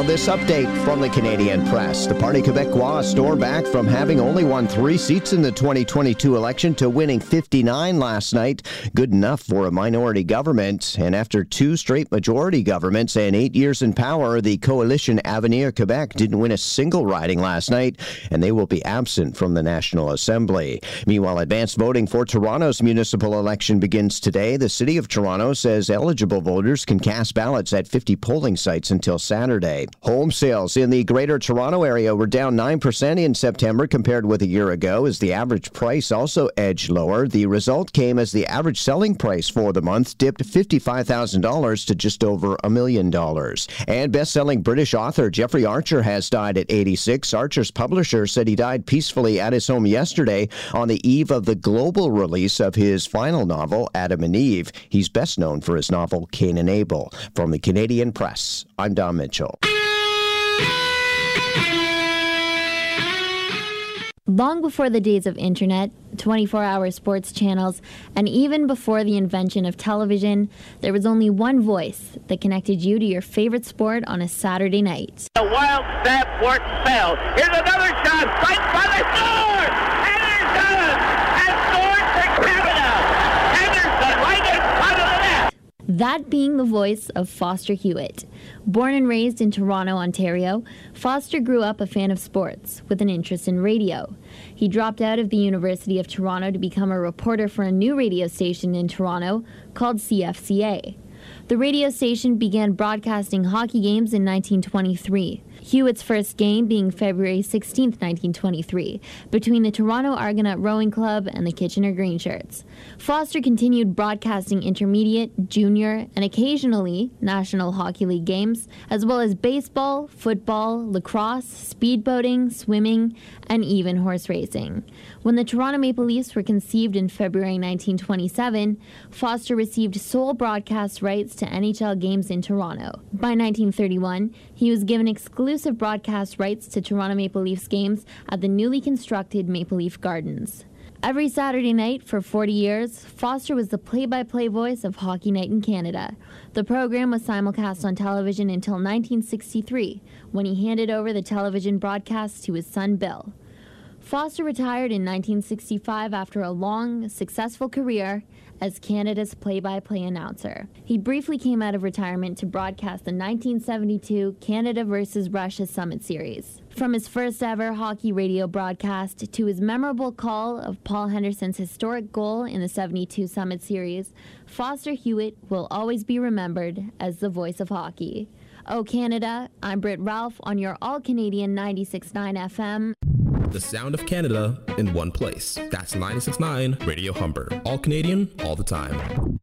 Now this update from the Canadian Press. The Parti Québécois stormed back from having only won 3 seats in the 2022 election to winning 59 last night. Good enough for a minority government. And after 2 straight majority governments and 8 years in power, the coalition Avenir Quebec didn't win a single riding last night, and they will be absent from the National Assembly. Meanwhile, advanced voting for Toronto's municipal election begins today. The City of Toronto says eligible voters can cast ballots at 50 polling sites until Saturday. Home sales in the Greater Toronto area were down 9% in September compared with a year ago, as the average price also edged lower. The result came as the average selling price for the month dipped $55,000 to just over $1 million. And best-selling British author Jeffrey Archer has died at 86. Archer's publisher said he died peacefully at his home yesterday on the eve of the global release of his final novel, Adam and Eve. He's best known for his novel, Cain and Abel. From the Canadian Press, I'm Don Mitchell. Long before the days of internet, 24-hour sports channels, and even before the invention of television, there was only one voice that connected you to your favorite sport on a Saturday night. A wild snap, Wharton fell. Here's another shot, right by the score! Henderson has scored for Canada! Henderson right in front of the net! That being the voice of Foster Hewitt. Born and raised in Toronto, Ontario, Foster grew up a fan of sports with an interest in radio. He dropped out of the University of Toronto to become a reporter for a new radio station in Toronto called CFCA. The radio station began broadcasting hockey games in 1923. Hewitt's first game being February 16, 1923, between the Toronto Argonaut Rowing Club and the Kitchener Greenshirts. Foster continued broadcasting intermediate, junior, and occasionally National Hockey League games, as well as baseball, football, lacrosse, speedboating, swimming, and even horse racing. When the Toronto Maple Leafs were conceived in February 1927, Foster received sole broadcast rights to NHL games in Toronto. By 1931, he was given exclusive broadcast rights to Toronto Maple Leafs games at the newly constructed Maple Leaf Gardens. Every Saturday night for 40 years, Foster was the play-by-play voice of Hockey Night in Canada. The program was simulcast on television until 1963, when he handed over the television broadcasts to his son Bill. Foster retired in 1965 after a long, successful career as Canada's play-by-play announcer. He briefly came out of retirement to broadcast the 1972 Canada vs. Russia Summit Series. From his first ever hockey radio broadcast to his memorable call of Paul Henderson's historic goal in the 72 Summit Series, Foster Hewitt will always be remembered as the voice of hockey. Oh Canada, I'm Britt Ralph on your all-Canadian 96.9 FM. The sound of Canada in one place. That's 96.9 Radio Humber. All Canadian, all the time.